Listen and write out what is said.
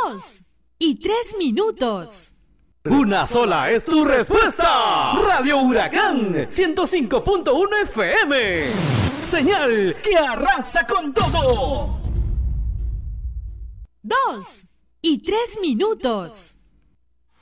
2:03. Una sola es tu respuesta. Radio Huracán 105.1 FM. Señal que arrasa con todo. 2:03.